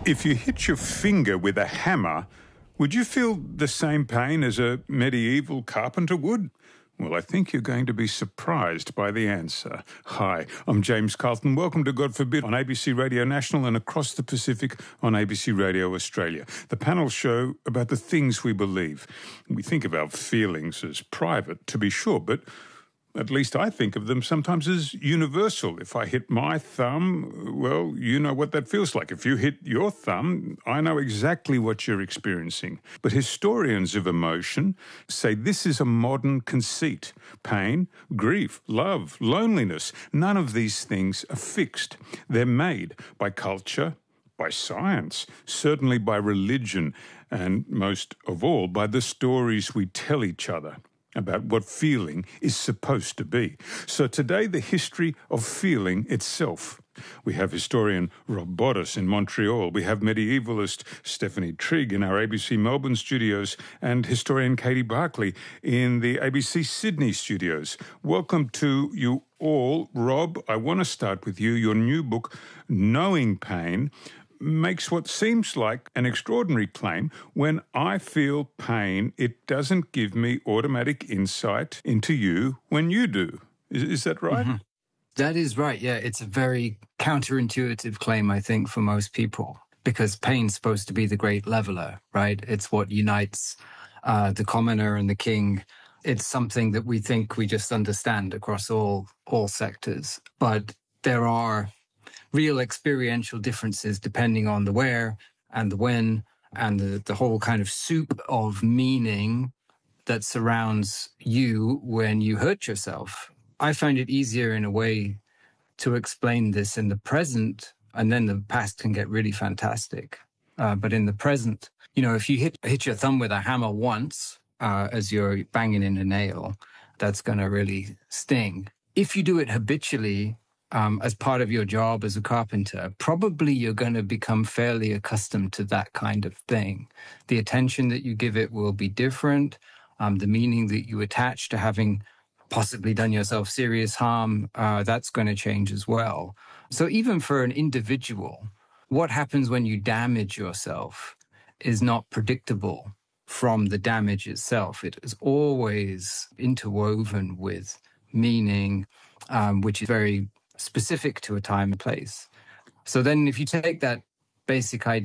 If you hit your finger with a hammer, would you feel the same pain as a medieval carpenter would? Well, I think you're going to be surprised by the answer. Hi, I'm James Carlton. Welcome to God Forbid on ABC Radio National and across the Pacific on ABC Radio Australia. The panel show about the things we believe. We think of our feelings as private, to be sure, but at least I think of them sometimes as universal. If I hit my thumb, well, you know what that feels like. If you hit your thumb, I know exactly what you're experiencing. But historians of emotion say this is a modern conceit. Pain, grief, love, loneliness, none of these things are fixed. They're made by culture, by science, certainly by religion, and most of all by the stories we tell each other about what feeling is supposed to be. So today, the history of feeling itself. We have historian Rob Bottas in Montreal. We have medievalist Stephanie Trigg in our ABC Melbourne studios and historian Katie Barclay in the ABC Sydney studios. Welcome to you all. Rob, I want to start with you. Your new book, Knowing Pain, makes what seems like an extraordinary claim. When I feel pain, it doesn't give me automatic insight into you when you do. Is that right? Mm-hmm. That is right, yeah. It's a very counterintuitive claim, I think, for most people, because pain's supposed to be the great leveler, right? It's what unites the commoner and the king. It's something that we think we just understand across all sectors. But there are real experiential differences depending on the where and the when and the whole kind of soup of meaning that surrounds you when you hurt yourself. I find it easier in a way to explain this in the present, and then the past can get really fantastic. But in the present, if you hit your thumb with a hammer once as you're banging in a nail, that's going to really sting. If you do it habitually, as part of your job as a carpenter, probably you're going to become fairly accustomed to that kind of thing. The attention that you give it will be different. The meaning that you attach to having possibly done yourself serious harm, that's going to change as well. So even for an individual, what happens when you damage yourself is not predictable from the damage itself. It is always interwoven with meaning, which is very specific to a time and place. So then if you take that basic idea